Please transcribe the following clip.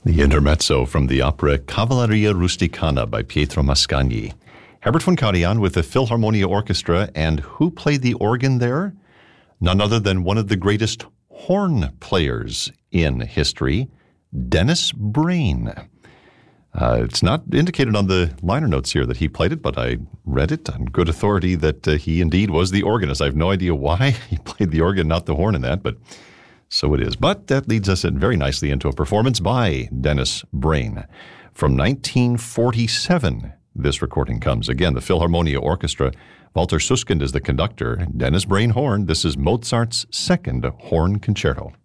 The intermezzo from the opera Cavalleria Rusticana by Pietro Mascagni. Herbert von Karajan with the Philharmonia Orchestra, and who played the organ there? None other than one of the greatest horn players in history, Dennis Brain. It's not indicated on the liner notes here that he played it, but I read it on good authority that he indeed was the organist. I have no idea why he played the organ, not the horn in that, but so it is. But that leads us in very nicely into a performance by Dennis Brain. From 1947, this recording comes. Again, the Philharmonia Orchestra. Walter Susskind is the conductor. Dennis Brain horn. This is Mozart's second horn concerto.